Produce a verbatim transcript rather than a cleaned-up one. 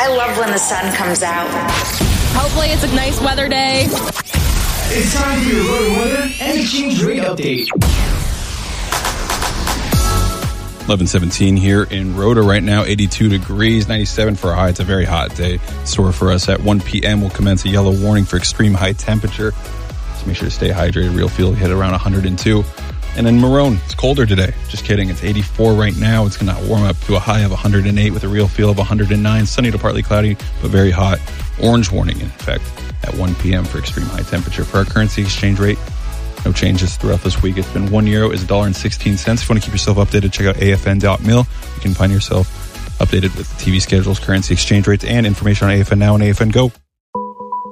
I love when the sun comes out. Hopefully it's a nice weather day. It's time for your road weather and exchange rate update. eleven seventeen here in Rhoda right now, eighty-two degrees, ninety-seven for a high. It's a very hot day. Store for us at one p.m. will commence a yellow warning for extreme high temperature. So make sure to stay hydrated. Real feel hit around one hundred two. And in Marone, it's colder today. Just kidding. It's eighty-four right now. It's going to warm up to a high of one hundred eight with a real feel of one hundred nine. Sunny to partly cloudy, but very hot. Orange warning, in fact, at one p.m. for extreme high temperature. For our currency exchange rate, no changes throughout this week. It's been one euro is a dollar and sixteen cents. If you want to keep yourself updated, check out A F N dot mil. You can find yourself updated with the T V schedules, currency exchange rates, and information on A F N Now and A F N Go.